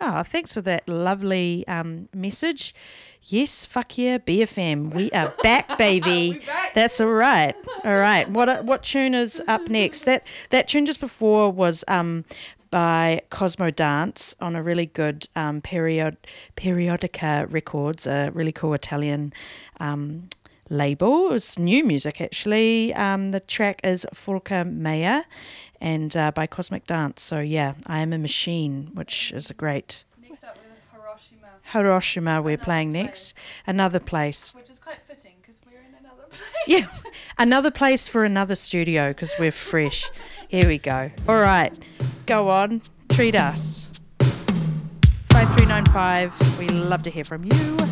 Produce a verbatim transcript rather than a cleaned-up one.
Ah, thanks for that lovely um, message. Yes, fuck yeah, B F M. We are back, baby. back. That's all right. All right. What what tune is up next? That that tune just before was um by Cosmo Dance on a really good um, period Periodica Records, a really cool Italian um, label. It's new music actually. Um, the track is Forca Mea and uh, by Cosmic Dance. So yeah, I Am a Machine, which is a great. Next up with Hiroshima. Hiroshima we're Another playing place. next. Another place. Which is quite fitting because we're in another place. Yeah, another place for another studio because we're fresh. Here we go. All right, go on, treat us. five three nine five, we love to hear from you.